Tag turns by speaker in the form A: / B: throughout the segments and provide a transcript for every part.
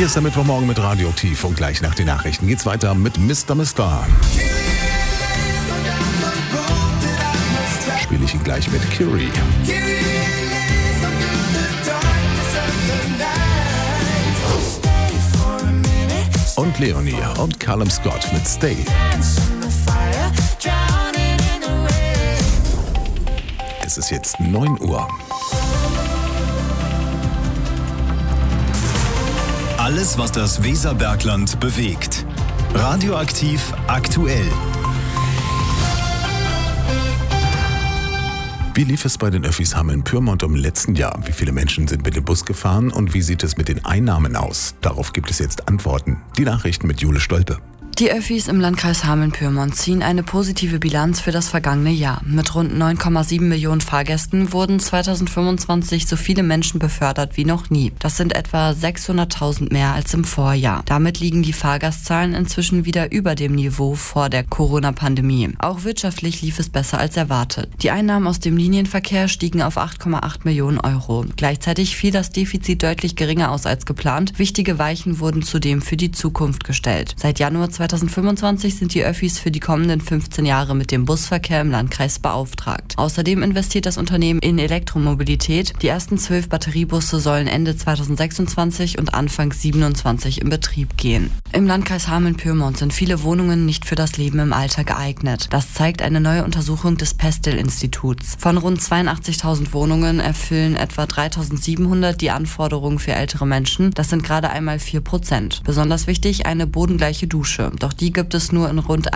A: Hier ist der Mittwochmorgen mit Radioaktiv und gleich nach den Nachrichten geht's weiter mit Mr. Mister. Spiele ich ihn gleich mit Curie. Und Leonie und Callum Scott mit Stay. Es ist jetzt 9 Uhr.
B: Alles, was das Weserbergland bewegt. Radioaktiv aktuell.
A: Wie lief es bei den Öffis Hameln-Pyrmont im letzten Jahr? Wie viele Menschen sind mit dem Bus gefahren und wie sieht es mit den Einnahmen aus? Darauf gibt es jetzt Antworten. Die Nachrichten mit Jule Stolpe.
C: Die Öffis im Landkreis Hameln-Pyrmont ziehen eine positive Bilanz für das vergangene Jahr. Mit rund 9,7 Millionen Fahrgästen wurden 2025 so viele Menschen befördert wie noch nie. Das sind etwa 600.000 mehr als im Vorjahr. Damit liegen die Fahrgastzahlen inzwischen wieder über dem Niveau vor der Corona-Pandemie. Auch wirtschaftlich lief es besser als erwartet. Die Einnahmen aus dem Linienverkehr stiegen auf 8,8 Millionen Euro. Gleichzeitig fiel das Defizit deutlich geringer aus als geplant. Wichtige Weichen wurden zudem für die Zukunft gestellt. Seit Januar 2025 sind die Öffis für die kommenden 15 Jahre mit dem Busverkehr im Landkreis beauftragt. Außerdem investiert das Unternehmen in Elektromobilität. Die ersten 12 Batteriebusse sollen Ende 2026 und Anfang 2027 in Betrieb gehen. Im Landkreis Hameln-Pyrmont sind viele Wohnungen nicht für das Leben im Alter geeignet. Das zeigt eine neue Untersuchung des Pestel-Instituts. Von rund 82.000 Wohnungen erfüllen etwa 3.700 die Anforderungen für ältere Menschen. Das sind gerade einmal 4%. Besonders wichtig, eine bodengleiche Dusche. Doch die gibt es nur in rund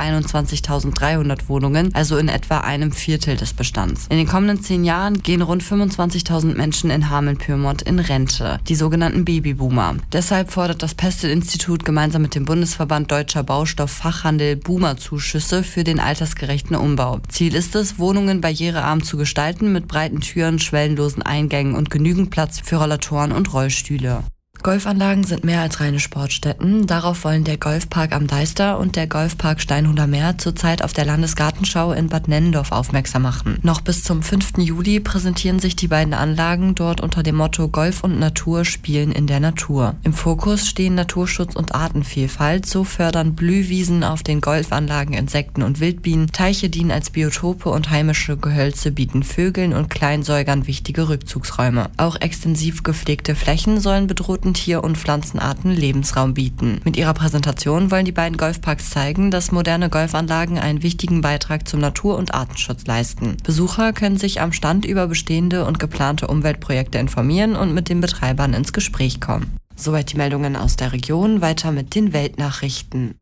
C: 21.300 Wohnungen, also in etwa einem Viertel des Bestands. In den kommenden 10 Jahren gehen rund 25.000 Menschen in Hameln-Pyrmont in Rente, die sogenannten Babyboomer. Deshalb fordert das Pestel-Institut gemeinsam mit dem Bundesverband Deutscher Baustofffachhandel Boomer-Zuschüsse für den altersgerechten Umbau. Ziel ist es, Wohnungen barrierearm zu gestalten mit breiten Türen, schwellenlosen Eingängen und genügend Platz für Rollatoren und Rollstühle. Golfanlagen sind mehr als reine Sportstätten. Darauf wollen der Golfpark am Deister und der Golfpark Steinhuder Meer zurzeit auf der Landesgartenschau in Bad Nennendorf aufmerksam machen. Noch bis zum 5. Juli präsentieren sich die beiden Anlagen dort unter dem Motto Golf und Natur spielen in der Natur. Im Fokus stehen Naturschutz und Artenvielfalt. So fördern Blühwiesen auf den Golfanlagen Insekten und Wildbienen. Teiche dienen als Biotope und heimische Gehölze bieten Vögeln und Kleinsäugern wichtige Rückzugsräume. Auch extensiv gepflegte Flächen sollen bedrohten Tier- und Pflanzenarten Lebensraum bieten. Mit ihrer Präsentation wollen die beiden Golfparks zeigen, dass moderne Golfanlagen einen wichtigen Beitrag zum Natur- und Artenschutz leisten. Besucher können sich am Stand über bestehende und geplante Umweltprojekte informieren und mit den Betreibern ins Gespräch kommen. Soweit die Meldungen aus der Region. Weiter mit den Weltnachrichten.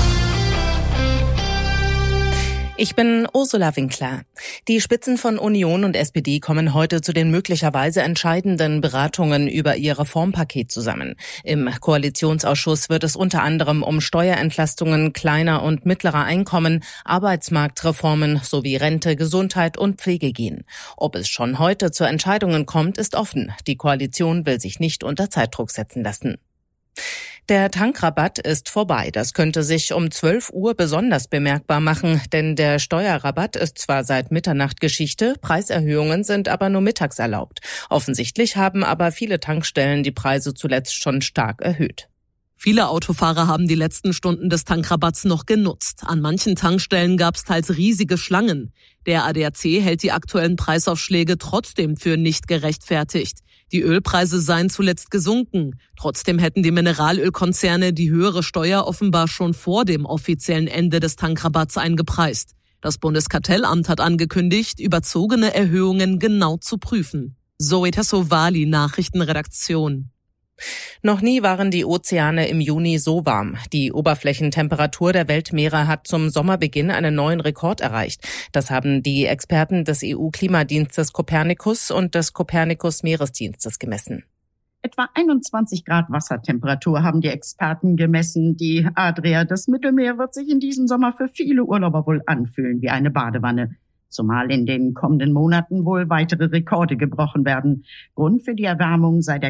D: Ich bin Ursula Winkler. Die Spitzen von Union und SPD kommen heute zu den möglicherweise entscheidenden Beratungen über ihr Reformpaket zusammen. Im Koalitionsausschuss wird es unter anderem um Steuerentlastungen kleiner und mittlerer Einkommen, Arbeitsmarktreformen sowie Rente, Gesundheit und Pflege gehen. Ob es schon heute zu Entscheidungen kommt, ist offen. Die Koalition will sich nicht unter Zeitdruck setzen lassen. Der Tankrabatt ist vorbei. Das könnte sich um 12 Uhr besonders bemerkbar machen, denn der Steuerrabatt ist zwar seit Mitternacht Geschichte, Preiserhöhungen sind aber nur mittags erlaubt. Offensichtlich haben aber viele Tankstellen die Preise zuletzt schon stark erhöht.
E: Viele Autofahrer haben die letzten Stunden des Tankrabatts noch genutzt. An manchen Tankstellen gab es teils riesige Schlangen. Der ADAC hält die aktuellen Preisaufschläge trotzdem für nicht gerechtfertigt. Die Ölpreise seien zuletzt gesunken. Trotzdem hätten die Mineralölkonzerne die höhere Steuer offenbar schon vor dem offiziellen Ende des Tankrabatts eingepreist. Das Bundeskartellamt hat angekündigt, überzogene Erhöhungen genau zu prüfen. Zoe Tassovali, Nachrichtenredaktion.
D: Noch nie waren die Ozeane im Juni so warm. Die Oberflächentemperatur der Weltmeere hat zum Sommerbeginn einen neuen Rekord erreicht. Das haben die Experten des EU-Klimadienstes Copernicus und des Copernicus-Meeresdienstes gemessen.
F: Etwa 21 Grad Wassertemperatur haben die Experten gemessen. Die Adria, das Mittelmeer, wird sich in diesem Sommer für viele Urlauber wohl anfühlen wie eine Badewanne. Zumal in den kommenden Monaten wohl weitere Rekorde gebrochen werden. Grund für die Erwärmung sei der